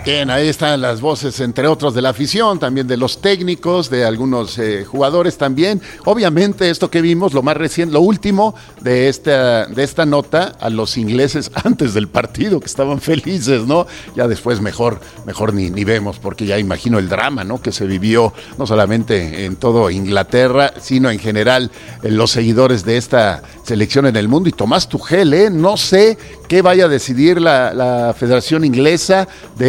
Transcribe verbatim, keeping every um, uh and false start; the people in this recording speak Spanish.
Bien, ahí están las voces, entre otros, de la afición, también de los técnicos, de algunos eh, jugadores también. Obviamente, esto que vimos, lo más reciente, lo último de esta, de esta nota, a los ingleses antes del partido, que estaban felices, ¿no? Ya después mejor, mejor ni, ni vemos, porque ya imagino el drama, ¿no? Que se vivió no solamente en todo Inglaterra, sino en general en los seguidores de esta selección en el mundo. Y Tomás Tuchel, ¿eh? No sé qué vaya a decidir la, la Federación Inglesa de